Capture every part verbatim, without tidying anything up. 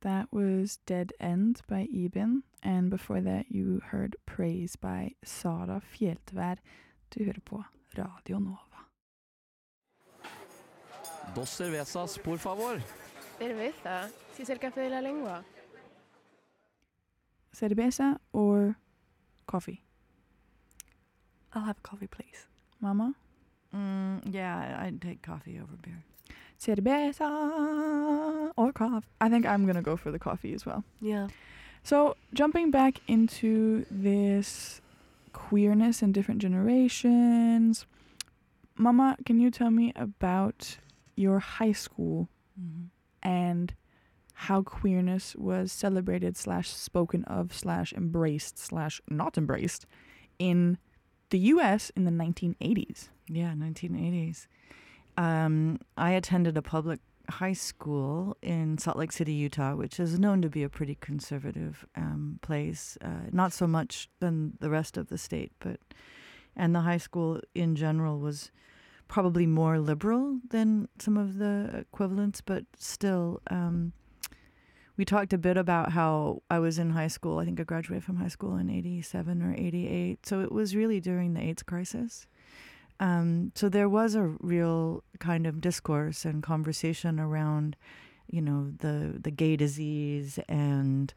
That was Dead End by Ibin, and before that you heard Praise by Sara Fjelltvær. Du hører på Radio Nova. Dos cervezas, por favor. Cerveza. Si es el café de la lengua. Cerveza or coffee? I'll have coffee, please. Mama? Mm, yeah, I'd take coffee over beer. Cerveza or coffee. I think I'm going to go for the coffee as well. Yeah. So, jumping back into this queerness in different generations, Mama, can you tell me about your high school Mm-hmm. and how queerness was celebrated slash spoken of slash embraced slash not embraced in the U S in the nineteen eighties? Yeah, nineteen eighties. Um, I attended a public high school in Salt Lake City, Utah, which is known to be a pretty conservative um, place. Uh, not so much than the rest of the state, but and the high school in general was probably more liberal than some of the equivalents, but still, um, we talked a bit about how I was in high school. I think I graduated from high school in eighty-seven or eighty-eight. So it was really during the AIDS crisis. Um, so there was a real kind of discourse and conversation around, you know, the, the gay disease and,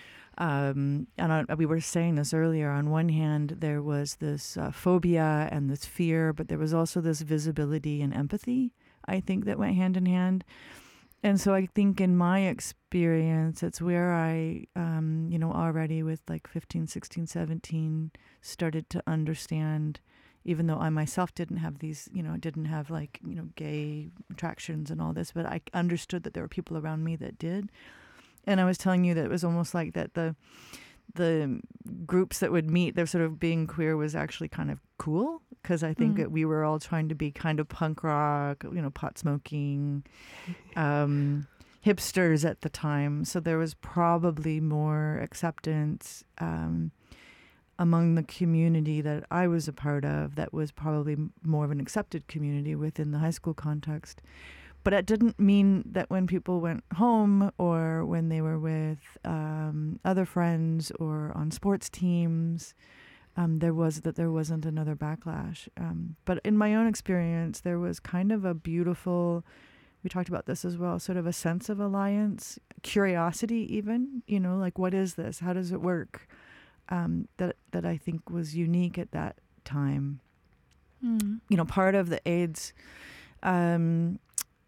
um, and I, we were saying this earlier. On one hand, there was this uh, phobia and this fear, but there was also this visibility and empathy, I think, that went hand in hand. And so I think in my experience, it's where I, um, you know, already with like fifteen, sixteen, seventeen, started to understand, even though I myself didn't have these, you know, didn't have like, you know, gay attractions and all this, but I understood that there were people around me that did. And I was telling you that it was almost like that the the groups that would meet, they're sort of being queer was actually kind of cool, because I think Mm. that we were all trying to be kind of punk rock, you know, pot smoking, um, hipsters at the time. So there was probably more acceptance um, among the community that I was a part of, that was probably more of an accepted community within the high school context. But it didn't mean that when people went home or when they were with um, other friends or on sports teams, um, there was that there wasn't another backlash. Um, but in my own experience, there was kind of a beautiful, we talked about this as well, sort of a sense of alliance, curiosity even, you know, like, what is this? How does it work? Um, that that I think was unique at that time. Mm. You know, part of the AIDS um,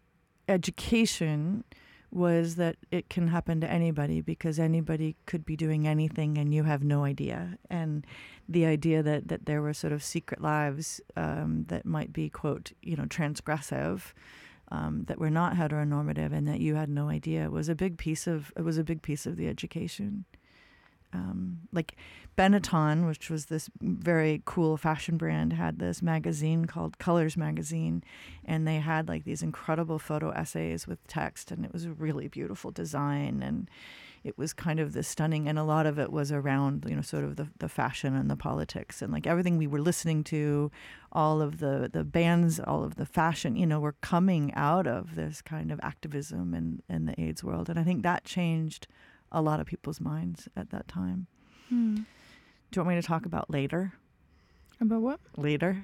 education was that it can happen to anybody, because anybody could be doing anything and you have no idea. And the idea that, that there were sort of secret lives um, that might be, quote, you know, transgressive, um, that were not heteronormative and that you had no idea was a big piece of, it was a big piece of the education. Um, like Benetton, which was this very cool fashion brand, had this magazine called Colors Magazine, and they had like these incredible photo essays with text, and it was a really beautiful design, and it was kind of this stunning, and a lot of it was around, you know, sort of the, the fashion and the politics, and like everything we were listening to, all of the, the bands, all of the fashion, you know, were coming out of this kind of activism in, in the AIDS world, and I think that changed a lot of people's minds at that time. Mm. Do you want me to talk about later? About what? Later?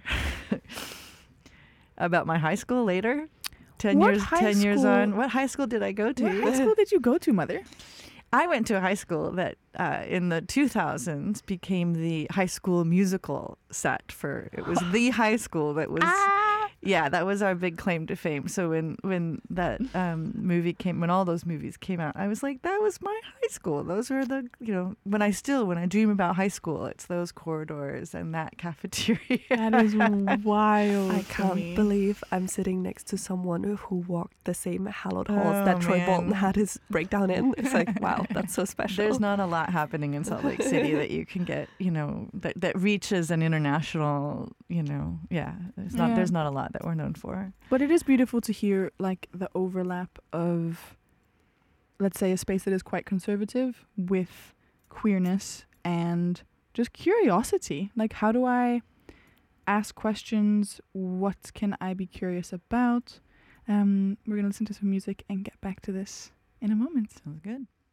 About my high school later? Ten What years high ten years school- on. What high school did I go to? What high school did you go to, Mother? I went to a high school that uh, in the two thousands became the high school musical set for, it was the high school that was, yeah, that was our big claim to fame. So when, when that um, movie came, when all those movies came out, I was like, that was my high school. Those are the, you know, when I still, when I dream about high school, it's those corridors and that cafeteria. That is wild. I to can't me. believe I'm sitting next to someone who walked the same hallowed halls Oh, that Troy man. Bolton had his breakdown in. It's like, wow, that's so special. There's not a lot happening in Salt Lake City that you can get, you know, that, that reaches an international, you know, yeah, there's not, Yeah. there's not a lot that we're known for. But it is beautiful to hear like the overlap of, let's say, a space that is quite conservative with queerness and just curiosity. Like, how do I ask questions? What can I be curious about? Um, we're going to listen to some music and get back to this in a moment. Sounds good.